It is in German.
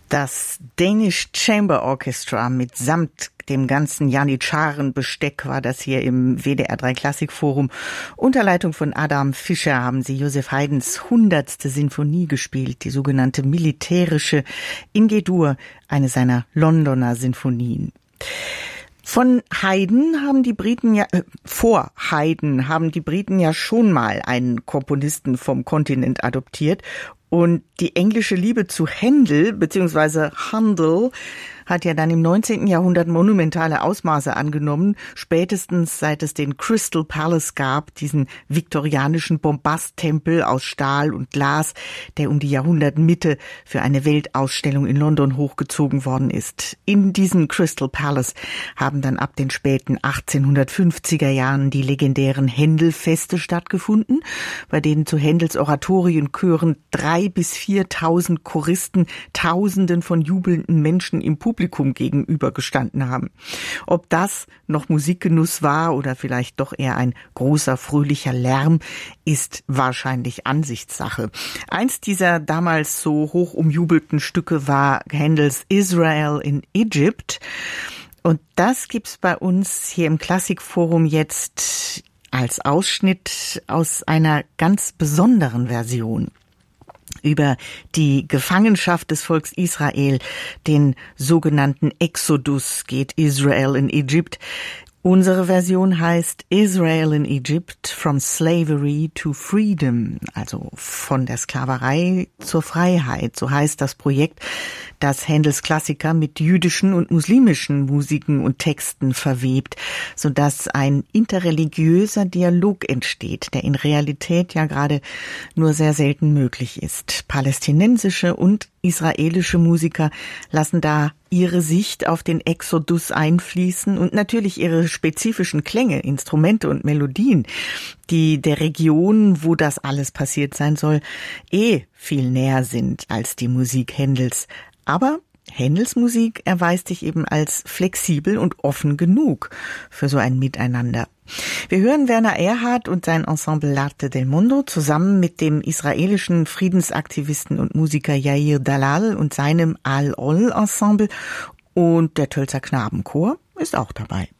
Das Danish Chamber Orchestra mitsamt dem ganzen Janitscharen-Besteck war das hier im WDR 3 Klassikforum. Unter Leitung von Adam Fischer haben sie Joseph Haydns 100. Sinfonie gespielt, die sogenannte militärische in G-Dur, eine seiner Londoner Sinfonien. Vor Haydn haben die Briten ja schon mal einen Komponisten vom Kontinent adoptiert. Und die englische Liebe zu Händel bzw. Handel hat ja dann im 19. Jahrhundert monumentale Ausmaße angenommen, spätestens seit es den Crystal Palace gab, diesen viktorianischen Bombasttempel aus Stahl und Glas, der um die Jahrhundertmitte für eine Weltausstellung in London hochgezogen worden ist. In diesem Crystal Palace haben dann ab den späten 1850er Jahren die legendären Händel-Feste stattgefunden, bei denen zu Händels Oratorienchören 3.000 bis 4.000 Choristen Tausenden von jubelnden Menschen im Publikum gegenübergestanden haben. Ob das noch Musikgenuss war oder vielleicht doch eher ein großer, fröhlicher Lärm, ist wahrscheinlich Ansichtssache. Eins dieser damals so hoch umjubelten Stücke war Händels Israel in Egypt. Und das gibt's bei uns hier im Klassikforum jetzt als Ausschnitt aus einer ganz besonderen Version. Über die Gefangenschaft des Volks Israel, den sogenannten Exodus, geht Israel in Egypt. Unsere Version heißt Israel in Egypt from Slavery to Freedom, also von der Sklaverei zur Freiheit. So heißt das Projekt, das Händels Klassiker mit jüdischen und muslimischen Musiken und Texten verwebt, sodass ein interreligiöser Dialog entsteht, der in Realität ja gerade nur sehr selten möglich ist. Palästinensische und israelische Musiker lassen da ihre Sicht auf den Exodus einfließen und natürlich ihre spezifischen Klänge, Instrumente und Melodien, die der Region, wo das alles passiert sein soll, viel näher sind als die Musik Händels. Aber Händels Musik erweist sich eben als flexibel und offen genug für so ein Miteinander. Wir hören Werner Erhard und sein Ensemble L'Arte del Mondo zusammen mit dem israelischen Friedensaktivisten und Musiker Yair Dalal und seinem Al-Ol Ensemble, und der Tölzer Knabenchor ist auch dabei.